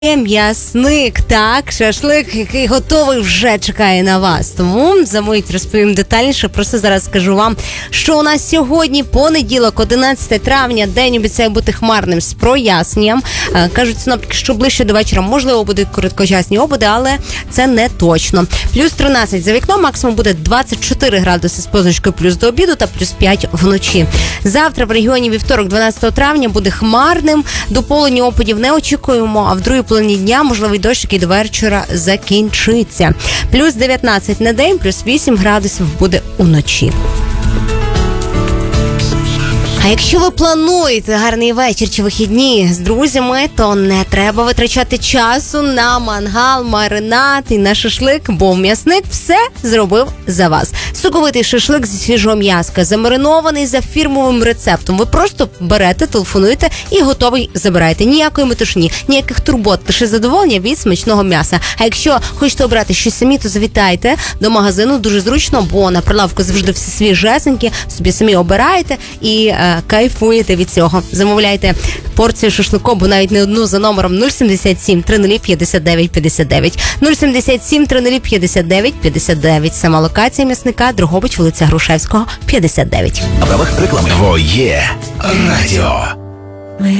М'ясник, так, шашлик, який готовий, вже чекає на вас. Тому за мить розповім детальніше. Просто зараз скажу вам, що у нас сьогодні понеділок, 11 травня, день обіцяє бути хмарним з проясненням. Кажуть синоптики, що ближче до вечора можливо будуть короткочасні опади, але це не точно. Плюс 13 за вікном, максимум буде 24 градуси з позначкою плюс до обіду та плюс 5 вночі. Завтра в регіоні вівторок, 12 травня, буде хмарним. До полудня опадів не очікуємо, а в другій половині дня можливий дощ, який до вечора закінчиться. Плюс 19 на день, плюс 8 градусів буде уночі. А якщо ви плануєте гарний вечір чи вихідні з друзями, то не треба витрачати часу на мангал, маринад і на шашлик, бо м'ясник все зробив за вас. Соковитий шашлик зі свіжого м'яска, замаринований за фірмовим рецептом. Ви просто берете, телефонуєте і готовий забираєте. Ніякої метушні, ніяких турбот, лише задоволення від смачного м'яса. А якщо хочете обрати щось самі, то завітайте до магазину, дуже зручно, бо на прилавку завжди всі свіжесенькі, собі самі обираєте і кайфуєте від цього. Замовляйте порцію шашлику, бо навіть не одну, за номером 077 30 59 59. 077 30 59 59. Сама локація м'ясника, Дрогобич, вулиця Грушевського, 59. На правах реклами. Твоє радіо.